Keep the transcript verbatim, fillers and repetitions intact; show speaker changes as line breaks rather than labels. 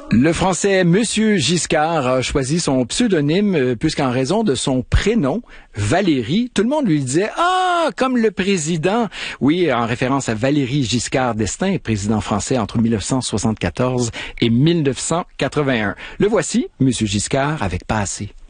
Le Français Monsieur Giscard a choisi son pseudonyme puisqu'en raison de son prénom, Valéry, tout le monde lui disait « Ah, comme le président ». Oui, en référence à Valéry Giscard d'Estaing, président français entre mille neuf cent soixante-quatorze et mille neuf cent quatre-vingt-un. Le voici, Monsieur Giscard, avec Passé.